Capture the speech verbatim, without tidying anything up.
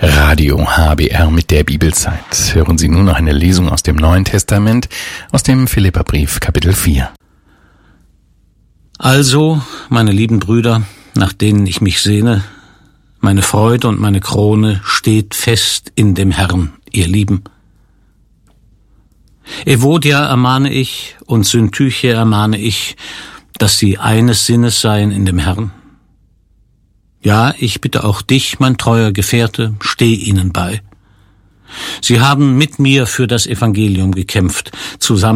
Radio H B R mit der Bibelzeit. Hören Sie nun noch eine Lesung aus dem Neuen Testament, aus dem Philipperbrief, Kapitel vier. Also, meine lieben Brüder, nach denen ich mich sehne, meine Freude und meine Krone steht fest in dem Herrn, ihr Lieben. Evodia ermahne ich und Syntyche ermahne ich, dass sie eines Sinnes seien in dem Herrn. Ja, ich bitte auch dich, mein treuer Gefährte, steh ihnen bei. Sie haben mit mir für das Evangelium gekämpft, zusammen